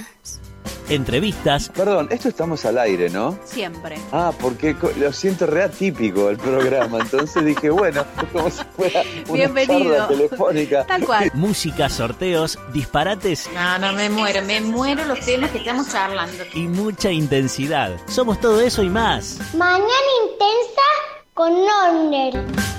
Entrevistas. Perdón, esto estamos al aire, ¿no? Siempre. Porque lo siento re atípico el programa, entonces dije, bueno, es como si fuera una Bienvenido. charla telefónica. Tal cual. Música, sorteos, disparates No, me muero los temas que estamos charlando. y mucha intensidad. Somos todo eso y más. Mañana intensa con Norner.